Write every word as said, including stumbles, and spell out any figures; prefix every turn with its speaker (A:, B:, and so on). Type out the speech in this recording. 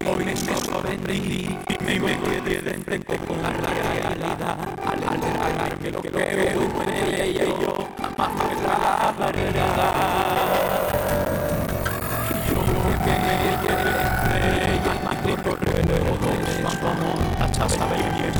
A: hoy me sorprendí y me quedé de frente con la realidad al enterarme que lo que veo entre ella y yo jamás fue la verdad. Yo que me quedé entre ella y correr todos cuanto amor, a saber